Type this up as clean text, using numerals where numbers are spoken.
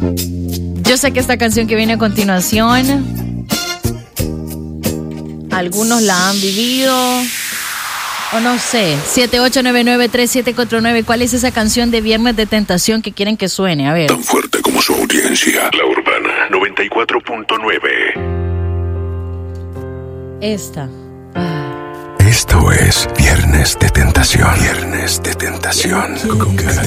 Yo sé que esta canción que viene a continuación, algunos la han vivido, o no sé. 78993749. ¿Cuál es esa canción de Viernes de Tentación que quieren que suene? A ver. Tan fuerte como su audiencia. La Urbana 94.9. Esta. Esto es Viernes de Tentación. Viernes de Tentación.